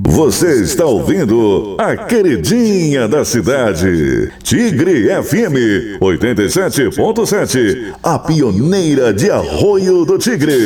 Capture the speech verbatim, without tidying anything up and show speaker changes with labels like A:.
A: Você está ouvindo a queridinha da cidade, Tigre F M oitenta e sete ponto sete, a pioneira de Arroio do Tigre.